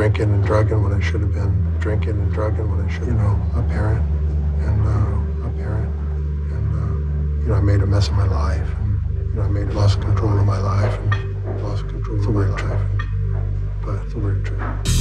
drinking and drugging when I should have been drinking and drugging when I should, a parent and I made a mess of my life and I lost control of my life.